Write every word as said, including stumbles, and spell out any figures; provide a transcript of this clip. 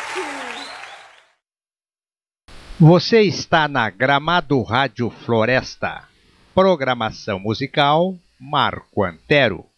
Você está na Gramado Rádio Floresta. Programação musical Marco Antero.